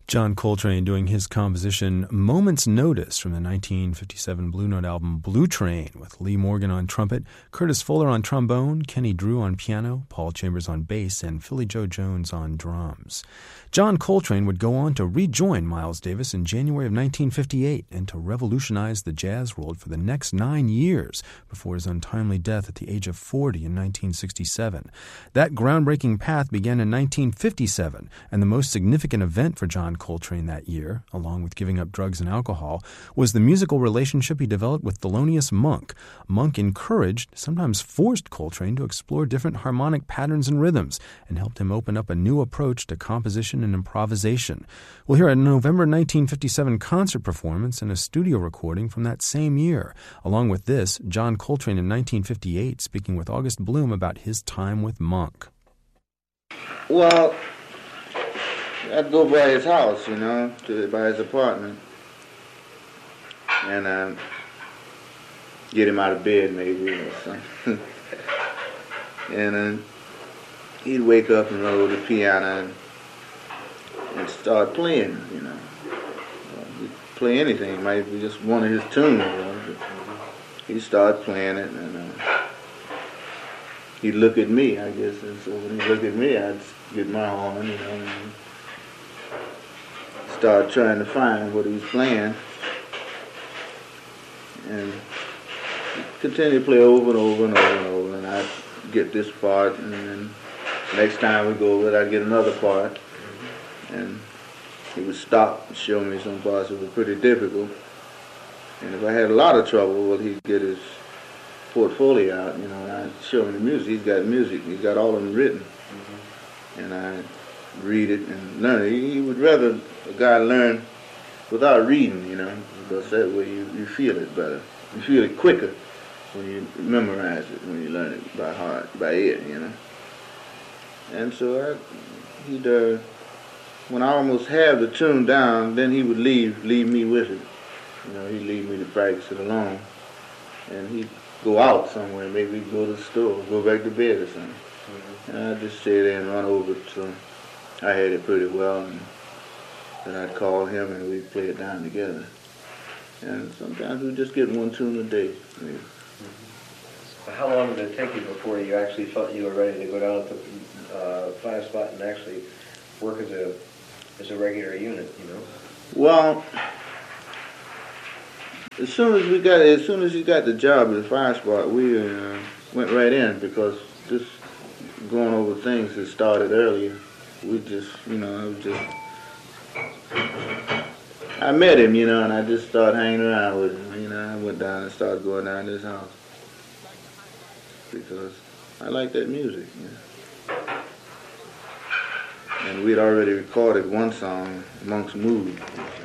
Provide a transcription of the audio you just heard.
John Coltrane doing his composition Moment's Notice from the 1957 Blue Note album Blue Train, with Lee Morgan on trumpet, Curtis Fuller on trombone, Kenny Drew on piano, Paul Chambers on bass, and Philly Joe Jones on drums. John Coltrane would go on to rejoin Miles Davis in January of 1958 and to revolutionize the jazz world for the next 9 years before his untimely death at the age of 40 in 1967. That groundbreaking path began in 1957, and the most significant event for John Coltrane that year, along with giving up drugs and alcohol, was the musical relationship he developed with Thelonious Monk. Monk encouraged, sometimes forced Coltrane to explore different harmonic patterns and rhythms, and helped him open up a new approach to composition and improvisation. We'll hear a November 1957 concert performance and a studio recording from that same year. Along with this, John Coltrane in 1958 speaking with August Bloom about his time with Monk. Well, I'd go by his house, by his apartment, and get him out of bed maybe or something. And he'd wake up and roll the piano and start playing, He'd play anything, might be just one of his tunes, He'd start playing it, and he'd look at me, I guess, and so when he'd look at me, I'd get my horn, and start trying to find what he was playing, and continue to play over and over and over and over, and I'd get this part, and then next time we go over it, I'd get another part, and he would stop and show me some parts that were pretty difficult, and if I had a lot of trouble, well, he'd get his portfolio out, and I'd show him the music. He's got all of them written, and I'd read it and learn it. He would rather a guy learn without reading, because that way you feel it better. You feel it quicker when you memorize it, when you learn it by heart, by ear, And so he'd, when I almost have the tune down, then he would leave me with it. He'd leave me to practice it alone. And he'd go out somewhere, maybe go to the store, go back to bed or something. And I'd just stay there and run over it till I had it pretty well, and then I'd call him and we'd play it down together. And sometimes we'd just get one tune a day. Maybe. How long did it take you before you actually felt you were ready to go down to Five Spot and actually work as a regular unit, Well, as soon as he got the job at the Five Spot, we went right in, because just going over things that started earlier. We just, I met him, and I just started hanging around with him. I went down and started going down to his house because I like that music. And we'd already recorded one song, Monk's Mood.